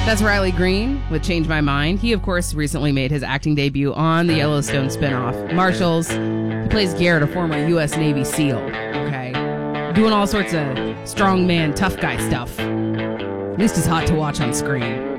That's Riley Green with Change My Mind. He, of course, recently made his acting debut on the Yellowstone spinoff, Marshals. He plays Garrett, a former U.S. Navy SEAL, okay? Doing all sorts of strongman, tough guy stuff. At least he's hot to watch on screen.